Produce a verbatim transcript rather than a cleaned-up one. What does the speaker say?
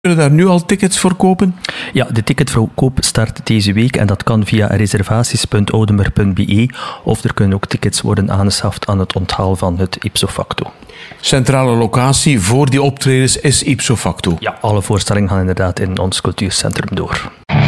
Kunnen daar nu al tickets voor kopen? Ja, de ticketverkoop start deze week en dat kan via reservaties punt oudemer punt b e of er kunnen ook tickets worden aangeschaft aan het onthaal van het ipso facto. Centrale locatie voor die optredens is ipso facto? Ja, alle voorstellingen gaan inderdaad in ons cultuurcentrum door.